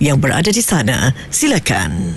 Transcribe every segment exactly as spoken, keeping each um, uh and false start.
yang berada di sana. Silakan.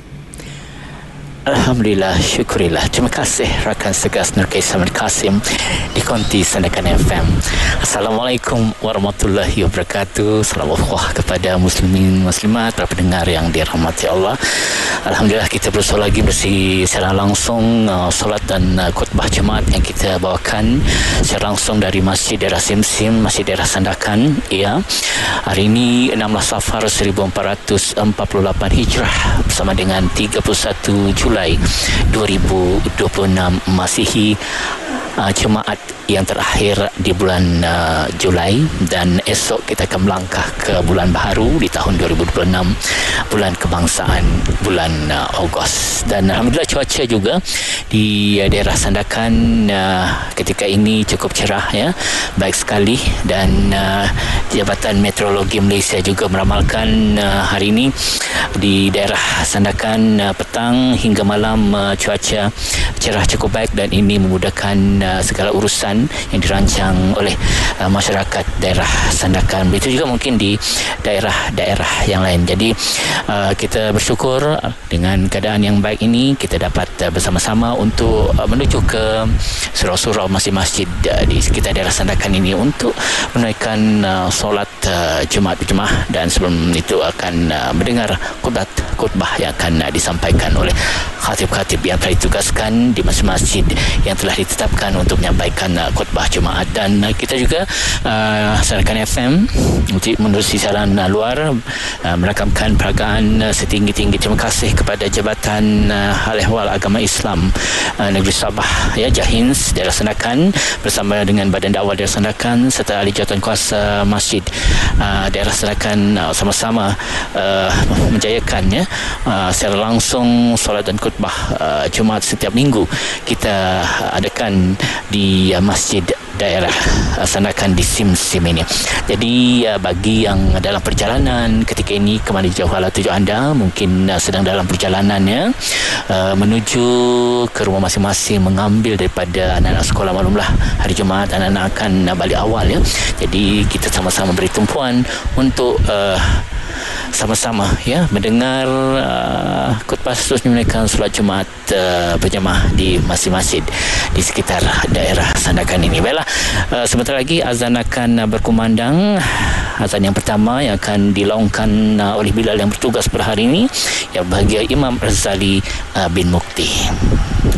Alhamdulillah, syukurillah. Terima kasih rakan segas Nur Kaisar Kasim di Konti Sandakan F M. Assalamualaikum warahmatullahi wabarakatuh. Salam Allah kepada muslimin muslimat, para pendengar yang dirahmati Allah. Alhamdulillah, kita bersua lagi bersih secara langsung uh, solat dan uh, khutbah Jumaat yang kita bawakan secara langsung dari Masjid Daerah Sim-Sim, Masjid Daerah Sandakan. Ya. Hari ini enam belas Safar seribu empat ratus empat puluh lapan Hijrah bersama dengan tiga puluh satu Julai dua ribu dua puluh enam Masihi, uh, Jumaat yang terakhir di bulan uh, Julai, dan esok kita akan melangkah ke bulan baharu di tahun dua ribu dua puluh enam, bulan kebangsaan, bulan uh, Ogos. Dan alhamdulillah cuaca juga di uh, daerah Sandakan uh, ketika ini cukup cerah, ya, baik sekali. Dan uh, Jabatan Meteorologi Malaysia juga meramalkan uh, hari ini di daerah Sandakan uh, petang hingga malam uh, cuaca cerah cukup baik, dan ini memudahkan uh, segala urusan yang dirancang oleh uh, masyarakat daerah Sandakan. Begitu juga mungkin di daerah-daerah yang lain. Jadi uh, kita bersyukur dengan keadaan yang baik ini kita dapat uh, bersama-sama untuk uh, menuju ke surau-surau masjid-masjid uh, di sekitar daerah Sandakan ini untuk menunaikan uh, solat uh, Jumaat berjemaah, dan sebelum itu akan uh, mendengar khutbah khutbah yang akan uh, disampaikan oleh khatib-khatib yang telah ditugaskan di masjid-masjid yang telah ditetapkan untuk menyampaikan uh, khutbah Jumaat. Dan uh, kita juga uh, Sandakan F M menerusi siaran uh, luar uh, merakamkan peragaan uh, setinggi-tinggi terima kasih kepada Jabatan uh, Hal Ehwal Agama Islam uh, Negeri Sabah, ya, Jahins Daerah Sandakan bersama dengan Badan Dakwah Daerah Sandakan serta ahli jawatankuasa Masjid uh, Daerah Sandakan uh, sama-sama uh, menjayakan, ya, uh, secara langsung solat dan khutbah uh, Jumaat setiap minggu kita adakan di uh, Masjid Daerah uh, Sandakan di Sim-Sim ini. Jadi uh, bagi yang dalam perjalanan ketika ini ke mana jauh ala tuju anda, mungkin uh, sedang dalam perjalanannya uh, menuju ke rumah masing-masing mengambil daripada anak-anak sekolah, maklumlah hari Jumaat anak-anak akan uh, balik awal, ya. Jadi kita sama-sama beri tumpuan untuk uh, sama-sama, ya, mendengar uh, khutbah terus menunaikan solat Jumaat uh, berjemaah di masjid-masjid di sekitar daerah Sandakan ini. Baiklah, uh, sebentar lagi azan akan uh, berkumandang. Azan yang pertama yang akan dilaungkan uh, oleh Bilal yang bertugas pada hari ini, yang bahagia Imam Razali uh, bin Mukti.